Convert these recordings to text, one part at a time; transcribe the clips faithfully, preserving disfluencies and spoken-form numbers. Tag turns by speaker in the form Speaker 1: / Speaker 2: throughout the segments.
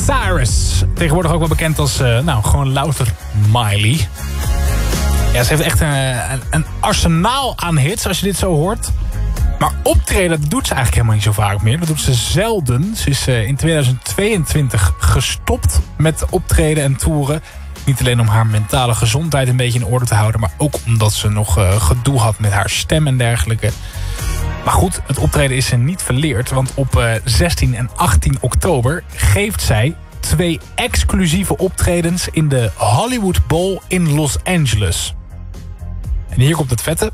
Speaker 1: Cyrus. Tegenwoordig ook wel bekend als, uh, nou, gewoon louter Miley. Ja, ze heeft echt een, een, een arsenaal aan hits, als je dit zo hoort. Maar optreden, dat doet ze eigenlijk helemaal niet zo vaak meer. Dat doet ze zelden. Ze is uh, in tweeduizend tweeëntwintig gestopt met optreden en toeren. Niet alleen om haar mentale gezondheid een beetje in orde te houden, maar ook omdat ze nog uh, gedoe had met haar stem en dergelijke. Maar goed, het optreden is ze niet verleerd. Want op uh, zestien en achttien oktober geeft zij twee exclusieve optredens in de Hollywood Bowl in Los Angeles. En hier komt het vette.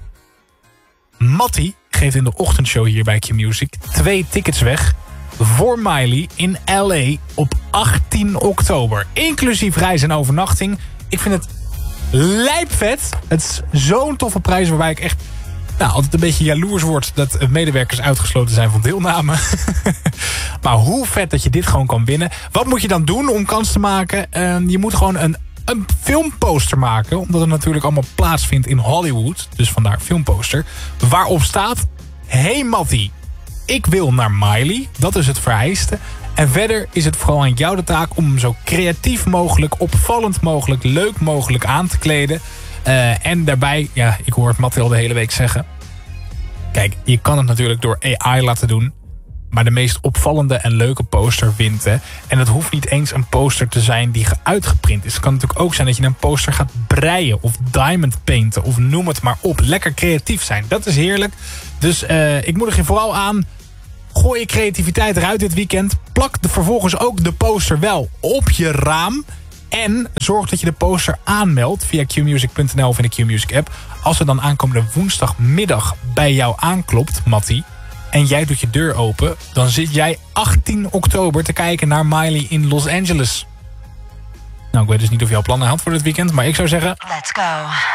Speaker 1: Matty geeft in de ochtendshow hier bij Q-Music twee tickets weg voor Miley in L A op achttien oktober. Inclusief reis en overnachting. Ik vind het lijpvet. Het is zo'n toffe prijs waarbij ik echt nou, altijd een beetje jaloers word dat medewerkers uitgesloten zijn van deelname. Maar hoe vet dat je dit gewoon kan winnen. Wat moet je dan doen om kans te maken? Uh, je moet gewoon een, een filmposter maken. Omdat het natuurlijk allemaal plaatsvindt in Hollywood. Dus vandaar filmposter. Waarop staat: hey Matty, ik wil naar Miley. Dat is het vereiste. En verder is het vooral aan jou de taak om hem zo creatief mogelijk, opvallend mogelijk, leuk mogelijk aan te kleden. Uh, en daarbij, ja, ik hoor het Matty al de hele week zeggen. Kijk, je kan het natuurlijk door A I laten doen. Maar de meest opvallende en leuke poster wint. Hè. En het hoeft niet eens een poster te zijn die uitgeprint is. Het kan natuurlijk ook zijn dat je een poster gaat breien of diamond painten of noem het maar op. Lekker creatief zijn, dat is heerlijk. Dus uh, ik moedig je vooral aan. Gooi je creativiteit eruit dit weekend. Plak de, vervolgens ook de poster wel op je raam. En zorg dat je de poster aanmeldt via q music punt n l of in de Q-Music app. Als er dan aankomende woensdagmiddag bij jou aanklopt, Matty, en jij doet je deur open, dan zit jij achttien oktober te kijken naar Miley in Los Angeles. Nou, ik weet dus niet of je al plannen had voor dit weekend, maar ik zou zeggen,
Speaker 2: let's go.